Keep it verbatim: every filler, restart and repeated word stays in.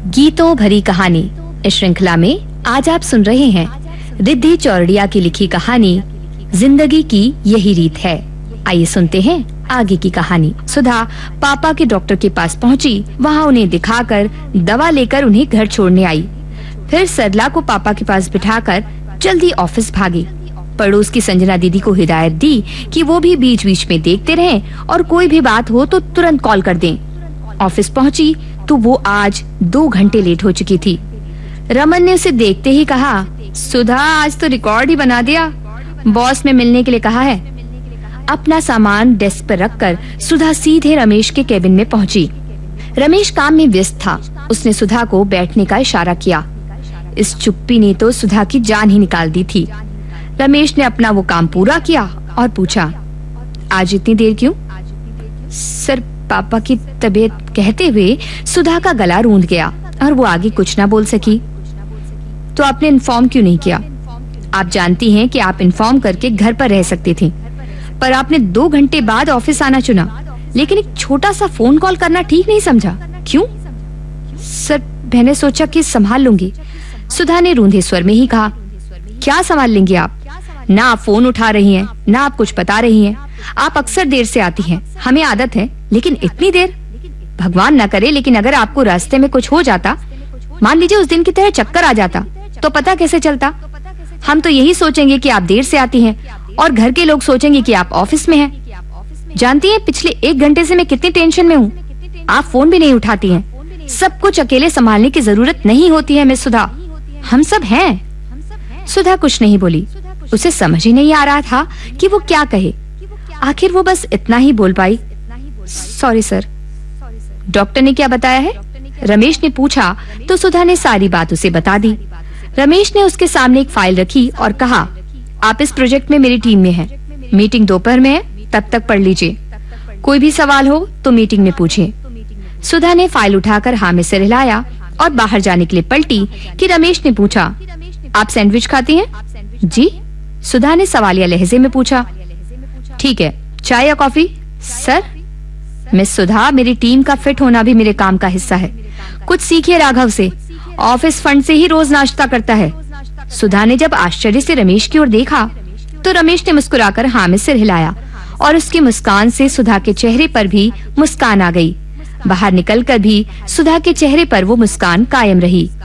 गीतों भरी कहानी इस श्रृंखला में आज आप सुन रहे हैं रिद्धि चौरड़िया की लिखी कहानी जिंदगी की यही रीत है। आइए सुनते हैं आगे की कहानी। सुधा पापा के डॉक्टर के पास पहुंची, वहां उन्हें दिखाकर दवा लेकर उन्हें घर छोड़ने आई। फिर सरला को पापा के पास बिठाकर जल्दी ऑफिस भागी। पड़ोस की संजना दीदी को हिदायत दी कि वो भी बीच बीच में देखते रहें और कोई भी बात हो तो तुरंत कॉल कर दें। ऑफिस पहुंची तो वो आज दो घंटे लेट हो चुकी थी। रमन ने उसे देखते ही कहा, सुधा आज तो रिकॉर्ड ही बना दिया, बॉस में मिलने के लिए कहा है। अपना सामान डेस्क पर रखकर सुधा सीधे रमेश के केबिन में पहुंची। रमेश काम में व्यस्त था। उसने सुधा को बैठने का इशारा किया। इस चुप्पी ने तो सुधा की जान ही निकाल दी थी। रमेश ने अपना वो काम पूरा किया और पूछा, आज इतनी देर क्यों? सर, पापा की तबीयत, कहते हुए सुधा का गला रूंध गया और वो आगे कुछ ना बोल सकी। तो आपने इन्फॉर्म क्यों नहीं किया? आप जानती हैं कि आप इन्फॉर्म करके घर पर रह सकती थी, पर आपने दो घंटे बाद ऑफिस आना चुना, लेकिन एक छोटा सा फोन कॉल करना ठीक नहीं समझा, क्यों? सर, मैंने सोचा कि संभाल लूंगी, सुधा ने रूंधे स्वर में ही कहा। क्या संभाल लेंगी आप? ना आप फोन उठा रही हैं, ना आप कुछ बता रही हैं। आप अक्सर देर से आती हैं, हमें आदत है, लेकिन इतनी देर? भगवान न करे, लेकिन अगर आपको रास्ते में कुछ हो जाता, मान लीजिए उस दिन की तरह चक्कर आ जाता, तो पता कैसे चलता? हम तो यही सोचेंगे कि आप देर से आती हैं और घर के लोग सोचेंगे कि आप ऑफिस में हैं। जानती हैं पिछले एक घंटे से मैं कितनी टेंशन में हूँ। आप फोन भी नहीं उठाती हैं। सब कुछ अकेले संभालने की जरूरत नहीं होती है मिस सुधा, हम सब हैं। सुधा कुछ नहीं बोली। उसे समझ ही नहीं आ रहा था कि वो क्या कहे। आखिर वो बस इतना ही बोल पाई, सॉरी सर। डॉक्टर ने क्या बताया है? रमेश ने पूछा तो सुधा ने सारी बात उसे बता दी। रमेश ने उसके सामने एक फाइल रखी और कहा, आप इस प्रोजेक्ट में मेरी टीम में हैं। मीटिंग दोपहर में है, तब तक पढ़ लीजिए। कोई भी सवाल हो तो मीटिंग में पूछिए। सुधा ने फाइल उठाकर हाँ में सिर हिलाया और बाहर जाने के लिए पलटी कि रमेश ने पूछा, आप सैंडविच खाती हैं? जी, सुधा ने सवालिया लहजे में पूछा। ठीक है, चाय या कॉफी? सर, मिस सुधा, मेरी टीम का फिट होना भी मेरे काम का हिस्सा है। कुछ सीखिए राघव से, ऑफिस फंड से ही रोज नाश्ता करता है। सुधा ने जब आश्चर्य से रमेश की ओर देखा तो रमेश ने मुस्कुराकर हाँ में सिर हिलाया और उसकी मुस्कान से सुधा के चेहरे पर भी मुस्कान आ गई। बाहर निकलकर भी सुधा के चेहरे पर वो मुस्कान कायम रही।